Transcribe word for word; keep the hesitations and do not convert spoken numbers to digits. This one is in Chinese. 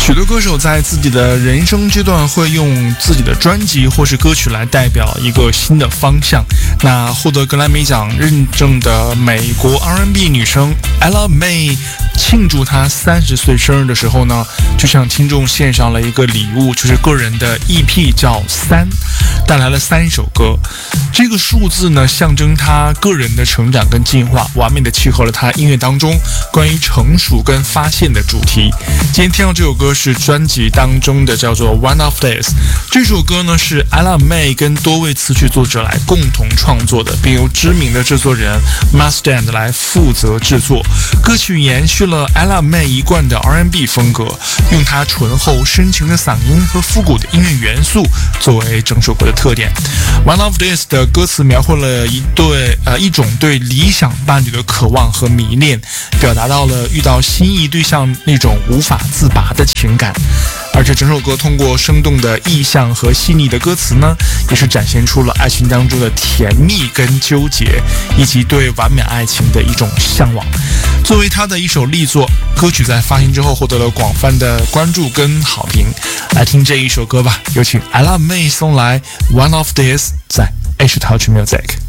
许多歌手在自己的人生阶段会用自己的专辑或是歌曲来代表一个新的方向。那获得格莱美奖认证的美国 R and B 女生 Ella Mai 庆祝她三十岁生日的时候呢，就向听众献上了一个礼物，就是个人的 E P 叫三，带来了三首歌。这个数字呢，象征她个人的成长跟进化，完美的契合了她音乐当中关于成熟跟发现的主题。今天听到这首歌是专辑当中的叫做 One of Days， 这首歌呢是 Ella Mai 跟多位词曲作者来共同创作的，并由知名的制作人 Mustang 来负责制作。歌曲延续了 Ella Mai 一贯的 R and B 风格，用她醇厚深情的嗓音和复古的音乐元素作为整首歌的特点。One of Days 的歌词描绘了一对呃一种对理想伴侣的渴望和迷恋，表达到了遇到心仪对象那种无法自拔的情感。而且整首歌通过生动的意象和细腻的歌词呢，也是展现出了爱情当中的甜蜜跟纠结，以及对完美爱情的一种向往。作为他的一首力作，歌曲在发行之后获得了广泛的关注跟好评。来听这一首歌吧，有请 Ella Mai 送来 One of Days 在 H Touch Music。